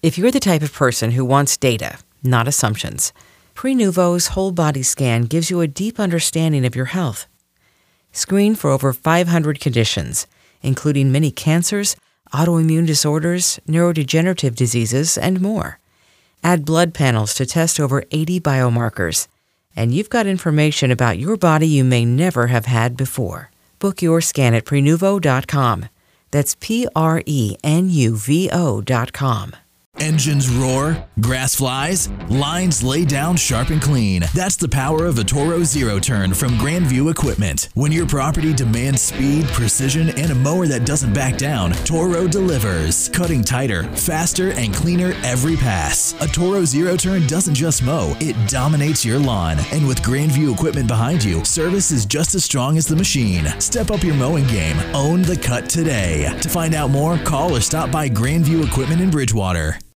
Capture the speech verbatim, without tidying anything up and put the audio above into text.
If you're the type of person who wants data, not assumptions, Prenuvo's whole body scan gives you a deep understanding of your health. Screen for over five hundred conditions, including many cancers, autoimmune disorders, neurodegenerative diseases, and more. Add blood panels to test over eighty biomarkers, and you've got information about your body you may never have had before. Book your scan at Prenuvo dot com. That's P R E N U V O dot com. Engines roar, grass flies, lines lay down sharp and clean. That's the power of a Toro Zero Turn from Grandview Equipment. When your property demands speed, precision, and a mower that doesn't back down, Toro delivers. Cutting tighter, faster, and cleaner every pass. A Toro Zero Turn doesn't just mow, it dominates your lawn. And with Grandview Equipment behind you, service is just as strong as the machine. Step up your mowing game. Own the cut today. To find out more, call or stop by Grandview Equipment in Bridgewater.